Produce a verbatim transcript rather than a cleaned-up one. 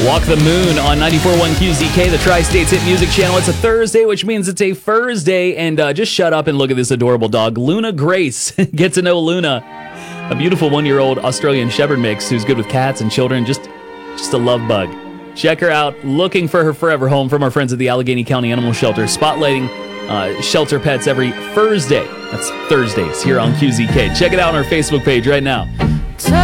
Walk the Moon on ninety-four point one Q Z K, the Tri-States Hit Music Channel. It's a Thursday, which means it's a Thursday. And uh, just shut up and look at this adorable dog, Luna Grace. Get to know Luna, a beautiful one-year-old Australian Shepherd mix who's good with cats and children. Just, just a love bug. Check her out. Looking for her forever home from our friends at the Allegheny County Animal Shelter, spotlighting uh, shelter pets every Thursday. That's Thursdays here on Q Z K. Check it out on our Facebook page right now.